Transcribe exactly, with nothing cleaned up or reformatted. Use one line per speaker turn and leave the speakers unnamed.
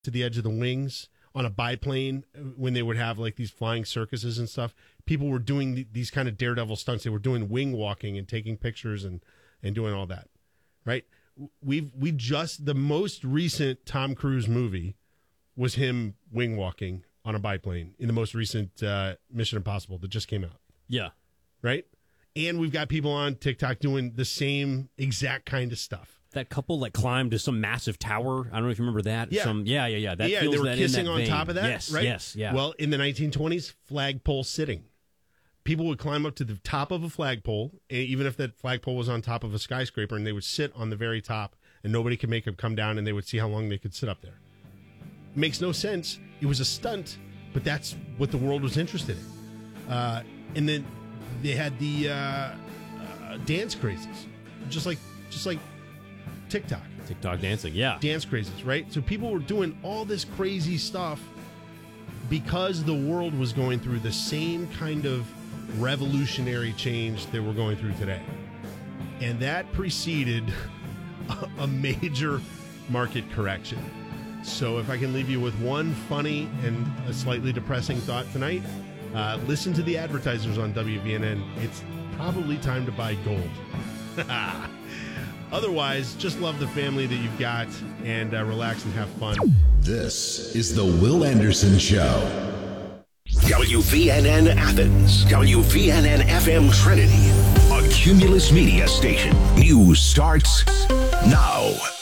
to the edge of the wings on a biplane when they would have like these flying circuses and stuff. People were doing th- these kind of daredevil stunts. They were doing wing walking and taking pictures and, and doing all that, right? We've we just the most recent Tom Cruise movie was him wing walking on a biplane in the most recent uh, Mission Impossible that just came out.
Yeah,
right. And we've got people on TikTok doing the same exact kind of stuff.
That couple like climbed to some massive tower. I don't know if you remember that.
Yeah,
some, yeah, yeah, yeah. That
yeah,
feels
they were
that
kissing
in that
on
vein.
top of that.
Yes,
right?
yes, yeah.
Well, in the nineteen twenties, flagpole sitting. People would climb up to the top of a flagpole, even if that flagpole was on top of a skyscraper, and they would sit on the very top, and nobody could make them come down, and they would see how long they could sit up there. It makes no sense. It was a stunt, but that's what the world was interested in. Uh, and then they had the uh, uh, dance crazes, just like just like TikTok.
TikTok dancing, yeah.
Dance crazes, right? So people were doing all this crazy stuff because the world was going through the same kind of revolutionary change that we're going through today. And that preceded a major market correction. So if I can leave you with one funny and a slightly depressing thought tonight, uh, listen to the advertisers on W V N N. It's probably time to buy gold. Otherwise, just love the family that you've got and uh, relax and have fun.
This is the Will Anderson Show.
W V N N Athens, W V N N F M Trinity, a Cumulus Media station. News starts now.